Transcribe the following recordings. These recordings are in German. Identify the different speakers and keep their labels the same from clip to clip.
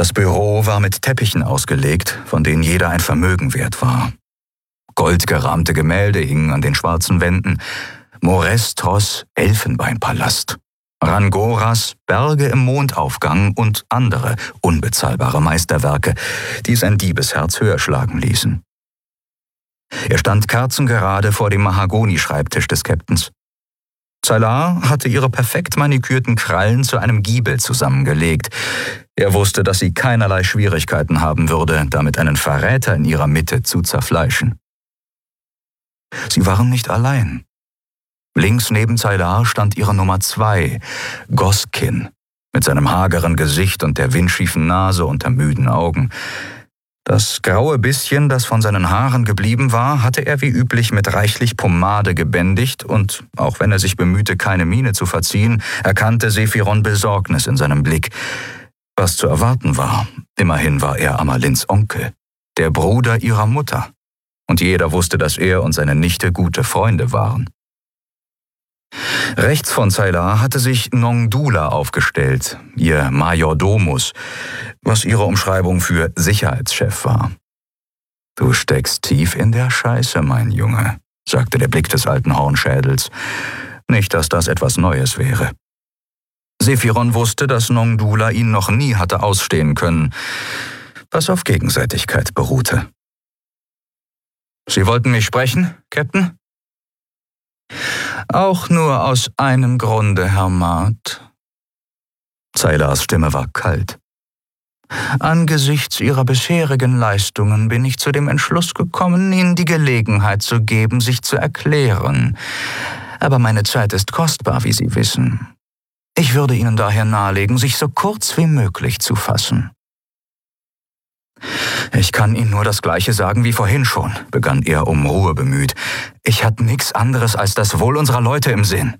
Speaker 1: Das Büro war mit Teppichen ausgelegt, von denen jeder ein Vermögen wert war. Goldgerahmte Gemälde hingen an den schwarzen Wänden, Morestros Elfenbeinpalast, Rangoras Berge im Mondaufgang und andere unbezahlbare Meisterwerke, die sein Diebesherz höher schlagen ließen. Er stand kerzengerade vor dem Mahagoni-Schreibtisch des Captains. Zaylar hatte ihre perfekt manikürten Krallen zu einem Giebel zusammengelegt. Er wusste, dass sie keinerlei Schwierigkeiten haben würde, damit einen Verräter in ihrer Mitte zu zerfleischen. Sie waren nicht allein. Links neben Zaylar stand ihre Nummer 2, Goskin, mit seinem hageren Gesicht und der windschiefen Nase unter müden Augen. Das graue bisschen, das von seinen Haaren geblieben war, hatte er wie üblich mit reichlich Pomade gebändigt und, auch wenn er sich bemühte, keine Miene zu verziehen, erkannte Sephiron Besorgnis in seinem Blick. Was zu erwarten war, immerhin war er Amalins Onkel, der Bruder ihrer Mutter. Und jeder wusste, dass er und seine Nichte gute Freunde waren. Rechts von Zaylar hatte sich Nongdula aufgestellt, ihr Majordomus, was ihre Umschreibung für Sicherheitschef war. »Du steckst tief in der Scheiße, mein Junge«, sagte der Blick des alten Hornschädels. Nicht, dass das etwas Neues wäre. Sephiron wusste, dass Nongdula ihn noch nie hatte ausstehen können, was auf Gegenseitigkeit beruhte. »Sie wollten mich sprechen, Captain?« »Auch nur aus einem Grunde, Herr Mart.« Zaylars Stimme war kalt. »Angesichts Ihrer bisherigen Leistungen bin ich zu dem Entschluss gekommen, Ihnen die Gelegenheit zu geben, sich zu erklären. Aber meine Zeit ist kostbar, wie Sie wissen. Ich würde Ihnen daher nahelegen, sich so kurz wie möglich zu fassen.« »Ich kann Ihnen nur das Gleiche sagen wie vorhin schon«, begann er um Ruhe bemüht. »Ich hatte nichts anderes als das Wohl unserer Leute im Sinn.«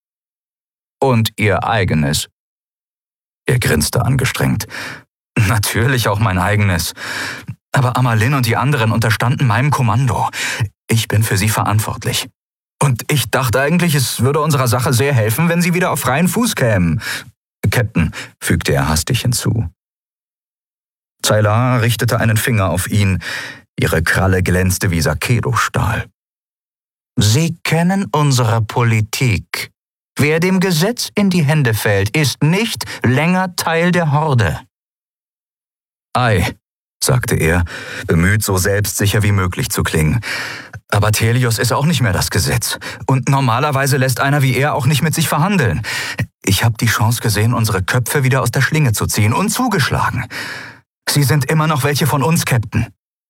Speaker 1: »Und Ihr eigenes?« Er grinste angestrengt. »Natürlich auch mein eigenes. Aber Amalin und die anderen unterstanden meinem Kommando. Ich bin für sie verantwortlich. Und ich dachte eigentlich, es würde unserer Sache sehr helfen, wenn sie wieder auf freien Fuß kämen. Captain«, fügte er hastig hinzu. Zaylar richtete einen Finger auf ihn. Ihre Kralle glänzte wie Sakedo-Stahl. »Sie kennen unsere Politik. Wer dem Gesetz in die Hände fällt, ist nicht länger Teil der Horde.« »Ei«, sagte er, bemüht, so selbstsicher wie möglich zu klingen. »Aber Thelios ist auch nicht mehr das Gesetz. Und normalerweise lässt einer wie er auch nicht mit sich verhandeln. Ich habe die Chance gesehen, unsere Köpfe wieder aus der Schlinge zu ziehen und zugeschlagen. Sie sind immer noch welche von uns, Captain.«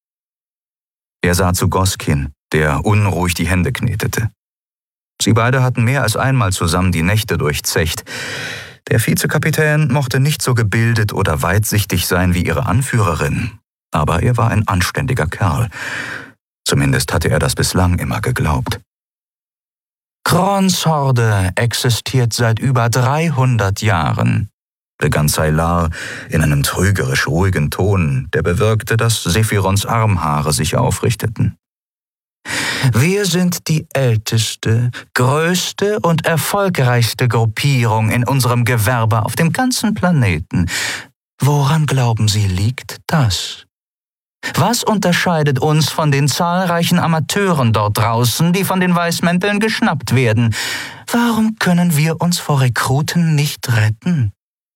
Speaker 1: Er sah zu Goskin, der unruhig die Hände knetete. Sie beide hatten mehr als einmal zusammen die Nächte durchzecht. Der Vizekapitän mochte nicht so gebildet oder weitsichtig sein wie ihre Anführerin, aber er war ein anständiger Kerl. Zumindest hatte er das bislang immer geglaubt. »Krons Horde existiert seit über 300 Jahren«, begann Zaylar in einem trügerisch ruhigen Ton, der bewirkte, dass Sephirons Armhaare sich aufrichteten. »Wir sind die älteste, größte und erfolgreichste Gruppierung in unserem Gewerbe auf dem ganzen Planeten. Woran glauben Sie, liegt das? Was unterscheidet uns von den zahlreichen Amateuren dort draußen, die von den Weißmänteln geschnappt werden? Warum können wir uns vor Rekruten nicht retten?«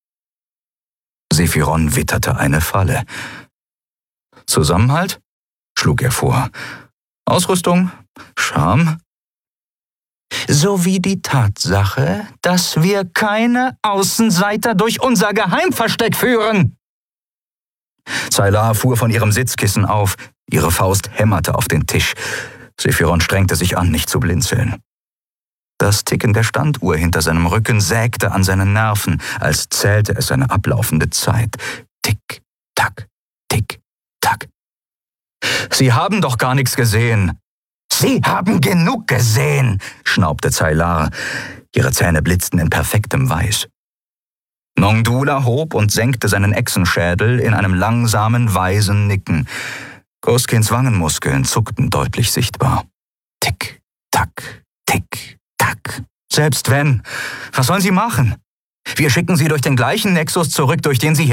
Speaker 1: Sephiron witterte eine Falle. »Zusammenhalt?«, schlug er vor. »Ausrüstung? Charme?« »Sowie die Tatsache, dass wir keine Außenseiter durch unser Geheimversteck führen.« Zaylar fuhr von ihrem Sitzkissen auf. Ihre Faust hämmerte auf den Tisch. Sephiron strengte sich an, nicht zu blinzeln. Das Ticken der Standuhr hinter seinem Rücken sägte an seinen Nerven, als zählte es eine ablaufende Zeit. Tick, tack, tick, tack. »Sie haben doch gar nichts gesehen.« »Sie haben genug gesehen«, schnaubte Zaylar. Ihre Zähne blitzten in perfektem Weiß. Nongdula hob und senkte seinen Echsenschädel in einem langsamen, weisen Nicken. Goskins Wangenmuskeln zuckten deutlich sichtbar. Tick, tack, tick, tack. »Selbst wenn. Was sollen Sie machen? Wir schicken Sie durch den gleichen Nexus zurück, durch den Sie